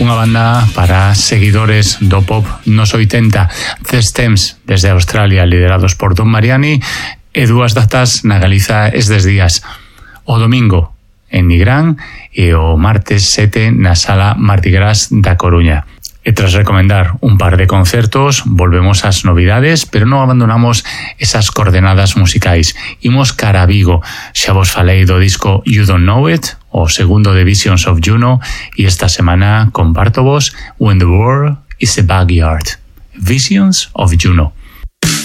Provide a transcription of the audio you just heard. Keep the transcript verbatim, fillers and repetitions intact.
unha banda para seguidores do pop nos oitenta. The Stems, desde Australia, liderados por Don Mariani, e dúas datas na Galiza estes días. O domingo en Nigrán e o martes sete na Sala Mardi Gras da Coruña. E tras recomendar un par de concertos, volvemos ás novidades, pero non abandonamos esas coordenadas musicais. Imos cara a Vigo. Xa vos falei do disco You Don't Know It, o segundo de Visions of Juno, e esta semana comparto vos When the World is a Backyard. Visions of Juno.